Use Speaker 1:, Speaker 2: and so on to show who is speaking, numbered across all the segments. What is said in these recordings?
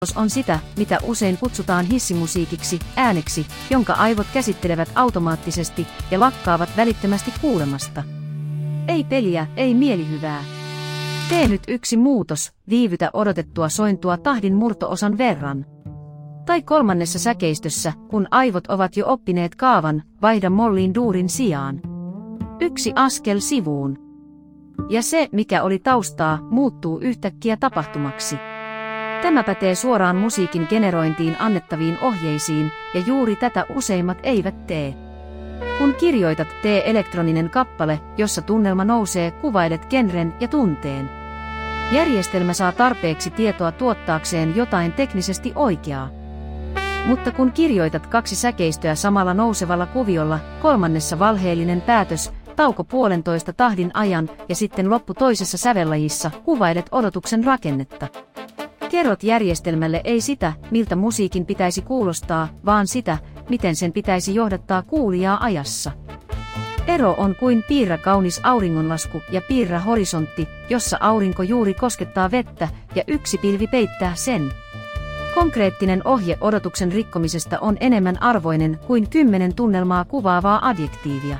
Speaker 1: on sitä, mitä usein kutsutaan hissimusiikiksi, ääneksi, jonka aivot käsittelevät automaattisesti ja lakkaavat välittömästi kuulemasta. Ei peliä, ei mielihyvää. Tee nyt yksi muutos, viivytä odotettua sointua tahdin murto-osan verran. Tai kolmannessa säkeistössä, kun aivot ovat jo oppineet kaavan, vaihda molliin duurin sijaan. Yksi askel sivuun. Ja se, mikä oli taustaa, muuttuu yhtäkkiä tapahtumaksi. Tämä pätee suoraan musiikin generointiin annettaviin ohjeisiin, ja juuri tätä useimmat eivät tee. Kun kirjoitat tee elektroninen kappale, jossa tunnelma nousee, kuvailet genren ja tunteen. Järjestelmä saa tarpeeksi tietoa tuottaakseen jotain teknisesti oikeaa. Mutta kun kirjoitat 2 säkeistöä samalla nousevalla kuviolla, kolmannessa valheellinen päätös, tauko 1,5 tahdin ajan ja sitten loppu toisessa sävellajissa, kuvailet odotuksen rakennetta. Kerrot järjestelmälle ei sitä, miltä musiikin pitäisi kuulostaa, vaan sitä, miten sen pitäisi johdattaa kuulijaa ajassa. Ero on kuin piirrä kaunis auringonlasku ja piirrä horisontti, jossa aurinko juuri koskettaa vettä ja yksi pilvi peittää sen. Konkreettinen ohje odotuksen rikkomisesta on enemmän arvoinen kuin 10 tunnelmaa kuvaavaa adjektiivia.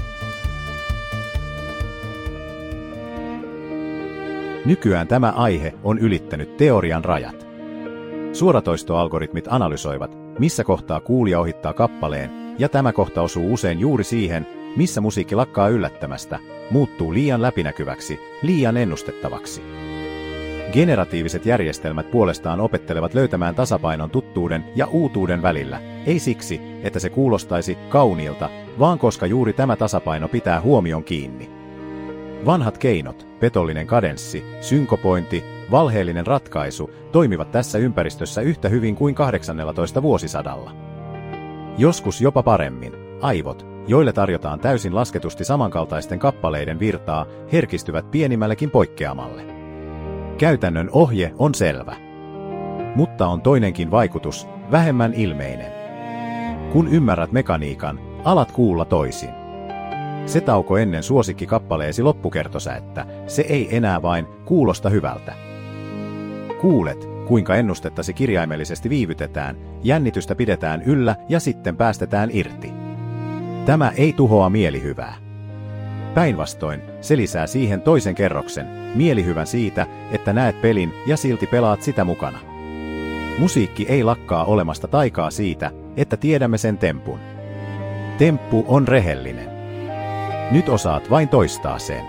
Speaker 2: Nykyään tämä aihe on ylittänyt teorian rajat. Suoratoistoalgoritmit analysoivat, missä kohtaa kuulija ohittaa kappaleen, ja tämä kohta osuu usein juuri siihen, missä musiikki lakkaa yllättämästä, muuttuu liian läpinäkyväksi, liian ennustettavaksi. Generatiiviset järjestelmät puolestaan opettelevat löytämään tasapainon tuttuuden ja uutuuden välillä, ei siksi, että se kuulostaisi kauniilta, vaan koska juuri tämä tasapaino pitää huomion kiinni. Vanhat keinot, petollinen kadenssi, synkopointi, valheellinen ratkaisu, toimivat tässä ympäristössä yhtä hyvin kuin 18. vuosisadalla. Joskus jopa paremmin. Aivot, joille tarjotaan täysin lasketusti samankaltaisten kappaleiden virtaa, herkistyvät pienimmällekin poikkeamalle. Käytännön ohje on selvä. Mutta on toinenkin vaikutus, vähemmän ilmeinen. Kun ymmärrät mekaniikan, alat kuulla toisin. Se tauko ennen suosikkikappaleesi loppukertosäettä, se ei enää vain kuulosta hyvältä. Kuulet, kuinka ennustettasi kirjaimellisesti viivytetään, jännitystä pidetään yllä ja sitten päästetään irti. Tämä ei tuhoa mielihyvää. Päinvastoin, se lisää siihen toisen kerroksen, mielihyvän siitä, että näet pelin ja silti pelaat sitä mukana. Musiikki ei lakkaa olemasta taikaa siitä, että tiedämme sen tempun. Temppu on rehellinen. Nyt osaat vain toistaa sen.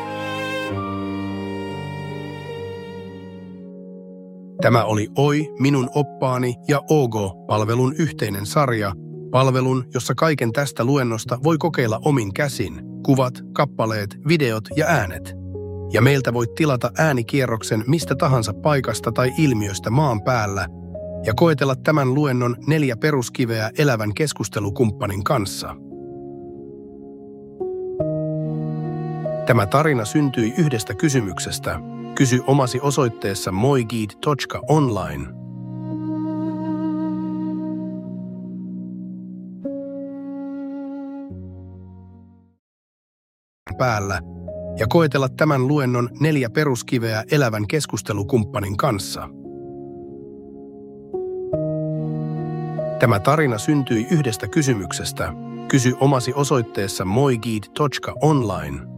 Speaker 3: Tämä oli Oi, minun oppaani ja OGO-palvelun yhteinen sarja, palvelun, jossa kaiken tästä luennosta voi kokeilla omin käsin, kuvat, kappaleet, videot ja äänet. Ja meiltä voit tilata äänikierroksen mistä tahansa paikasta tai ilmiöstä maan päällä ja koetella tämän luennon 4 peruskiveä elävän keskustelukumppanin kanssa. Tämä tarina syntyi yhdestä kysymyksestä. Kysy omasi osoitteessa moigid.online. Päällä ja koetella tämän luennon 4 peruskiveä elävän keskustelukumppanin kanssa. Tämä tarina syntyi yhdestä kysymyksestä. Kysy omasi osoitteessa moigid.online.